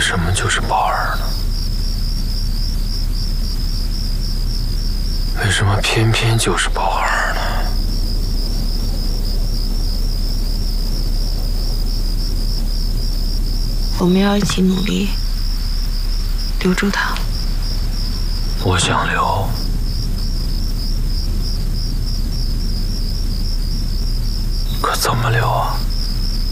什么就是宝儿呢？为什么偏偏就是宝儿呢？ 我们要一起努力，留住他。 我想留，可怎么留啊？